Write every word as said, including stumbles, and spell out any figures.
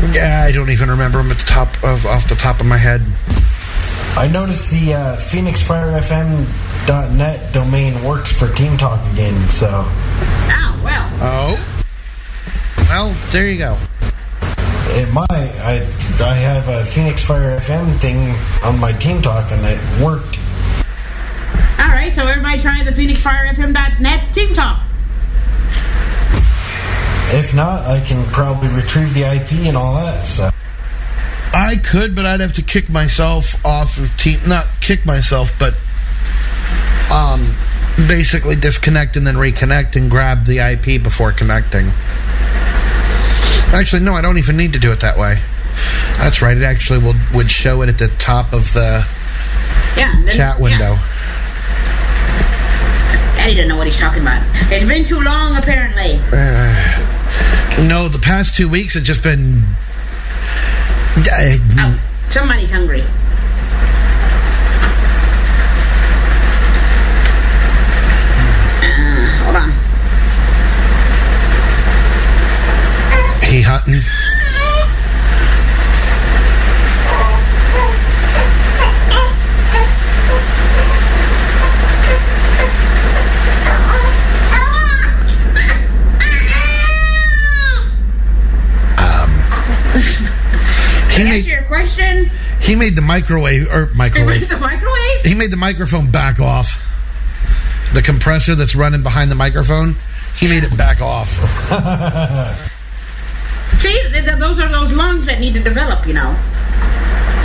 Yeah, I don't even remember them at the top of off the top of my head. I noticed the uh, Phoenix Fire F M dot net domain works for Team Talk again, so... Oh, well. Oh? Well, there you go. It might. I, I have a Phoenix Fire F M thing on my Team Talk, and it worked. All right, so everybody try the Phoenix Fire F M dot net Team Talk. If not, I can probably retrieve the I P and all that, so... I could, but I'd have to kick myself off of Team... Not kick myself, but... Um, basically disconnect and then reconnect and grab the I P before connecting. Actually, no, I don't even need to do it that way. That's right, it actually will, would show it at the top of the yeah, then, chat window. Yeah. Daddy doesn't know what he's talking about. It's been too long, apparently. Uh, no, the past two weeks it's just been... Uh, oh, somebody's hungry. Uh, hold on. He hunting? He made, answer your question? He made the microwave or microwave. He made the microwave? He made the microphone back off. The compressor that's running behind the microphone, he made it back off. See, th- th- those are those lungs that need to develop, you know.